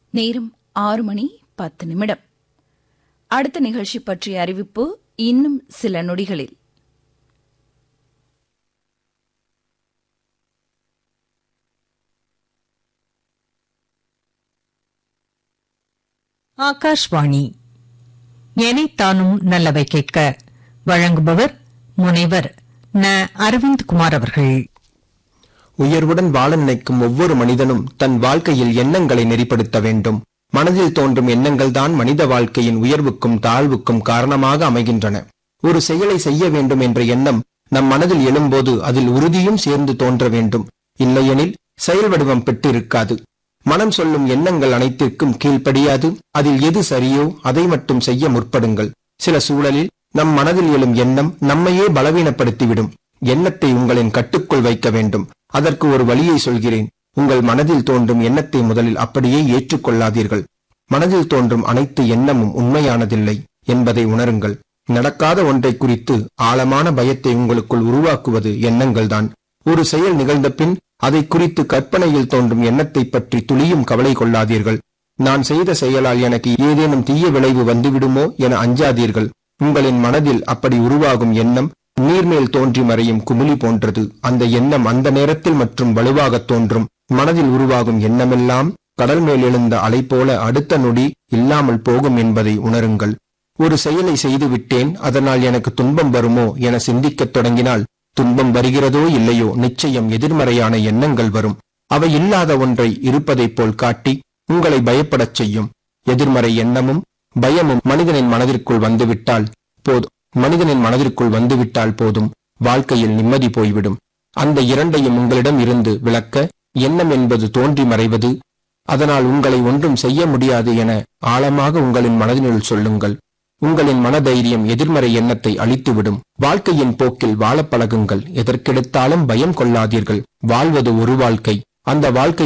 நேரம் 6:10. அடுத்த நிகழ்ச்சி பற்றிய அறிவிப்பு இன்னும் சில நொடிகளில். ஆகாஷ்வாணி எனைத்தானும் நல்லவை கேட்க வழங்குபவர் முனைவர் ந. அரவிந்த்குமார் அவர்கள். உயர்வுடன் வாழ நினைக்கும் ஒவ்வொரு மனிதனும் தன் வாழ்க்கையில் எண்ணங்களை நெறிப்படுத்த வேண்டும். மனதில் தோன்றும் எண்ணங்கள்தான் மனித வாழ்க்கையின் உயர்வுக்கும் தாழ்வுக்கும் காரணமாக அமைகின்றன. ஒரு செயலை செய்ய வேண்டும் என்ற எண்ணம் நம் மனதில் எழும்போது அதில் உறுதியும் சேர்ந்து தோன்ற வேண்டும். இல்லையெனில் செயல் வடிவம் பெற்றிருக்காது. மனம் சொல்லும் எண்ணங்கள் அனைத்திற்கும் கீழ்ப்படியாது. அதில் எது சரியோ அதை மட்டும் செய்ய முற்படுங்கள். சில சூழலில் நம் மனதில் எழும் எண்ணம் நம்மையே பலவீனப்படுத்திவிடும். எண்ணத்தை உங்களின் கட்டுக்குள் வைக்க வேண்டும். அதற்கு ஒரு வழியை சொல்கிறேன். உங்கள் மனதில் தோன்றும் எண்ணத்தை முதலில் அப்படியே ஏற்றுக்கொள்ளாதீர்கள். மனதில் தோன்றும் அனைத்து எண்ணமும் உண்மையானதில்லை என்பதை உணருங்கள். நடக்காத ஒன்றை குறித்து ஆழமான பயத்தை உங்களுக்குள் உருவாக்குவது எண்ணங்கள்தான். ஒரு செயல் நிகழ்ந்த பின் அதை குறித்து கற்பனையில் தோன்றும் எண்ணத்தை பற்றி துளியும் கவலை கொள்ளாதீர்கள். நான் செய்த செயலால் எனக்கு ஏதேனும் தீய விளைவு வந்துவிடுமோ என அஞ்சாதீர்கள். உங்களின் மனதில் அப்படி உருவாகும் எண்ணம் நீர்மேல் தோன்றி மறையும் குமிழி போன்றது. அந்த எண்ணம் அந்த நேரத்தில் மற்றும் வலுவாக தோன்றும். மனதில் உருவாகும் எண்ணமெல்லாம் கடல் மேல் எழுந்த அலை போல அடுத்த நொடி இல்லாமல் போகும் என்பதை உணருங்கள். ஒரு செயலை செய்துவிட்டேன், அதனால் எனக்கு துன்பம் வருமோ என சிந்திக்கத் தொடங்கினால் துன்பம் வருகிறதோ இல்லையோ நிச்சயம் எதிர்மறையான எண்ணங்கள் வரும். அவை இல்லாத ஒன்றை இருப்பதைப் போல் காட்டி உங்களை பயப்படச் செய்யும். எதிர்மறை எண்ணமும் பயமும் மனிதனின் மனதிற்குள் வந்துவிட்டால் போதும் வாழ்க்கையில் நிம்மதி போய்விடும். அந்த இரண்டையும் உங்களிடம் இருந்து விளக்க எண்ணம் என்பது தோன்றி மறைவது, அதனால் உங்களை ஒன்றும் செய்ய முடியாது என ஆழமாக உங்களின் மனதினுள் சொல்லுங்கள். உங்களின் மனதைரியம் எதிர்மறை எண்ணத்தை அழித்துவிடும். வாழ்க்கையின் போக்கில் வாழ பழகுங்கள். எதற்கெடுத்தாலும் பயம் கொள்ளாதீர்கள். வாழ்வது ஒரு வாழ்க்கை. அந்த வாழ்க்கை